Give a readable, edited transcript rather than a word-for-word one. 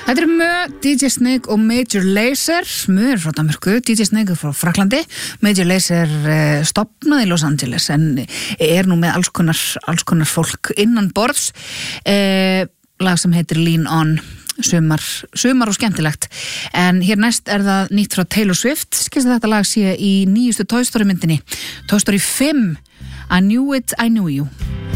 Þetta Mö, DJ Snake og Major Lazer. Mö frá Danmörku, DJ Snake frá Fraklandi. Major Lazer stofnaði í Los Angeles en nú með alls konar fólk innan borðs. Lag sem heitir Lean On. Sumar og skemmtilegt. En hér næst það nýtt frá Taylor Swift. Skilst að þetta lag sé í nýjustu Toy Story myndinni. Toy Story 5. I Knew It, I Knew You.